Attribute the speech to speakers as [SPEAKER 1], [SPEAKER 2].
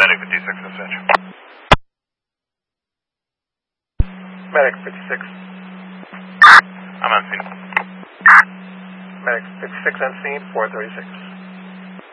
[SPEAKER 1] Medic 56, dispatch.
[SPEAKER 2] Medic 56.
[SPEAKER 1] I'm on scene.
[SPEAKER 2] Medic 56 on scene, 436.